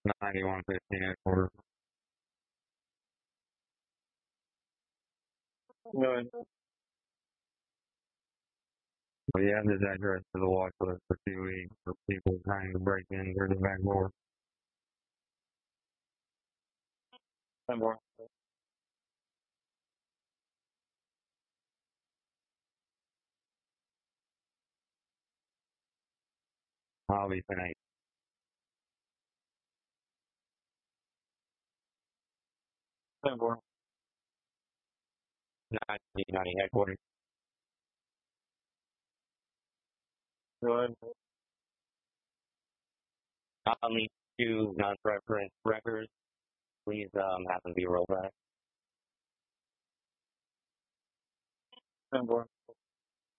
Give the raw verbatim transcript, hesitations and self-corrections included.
ninety-one fifteen headquarters. Good. But yeah, this address to the watch list for two weeks for people trying to break in through the back door. ten four. I'll be tonight. ten four. ninety ninety headquarters. Good. I'll need two non-reference records. Please um, have them be rolled back. ten four.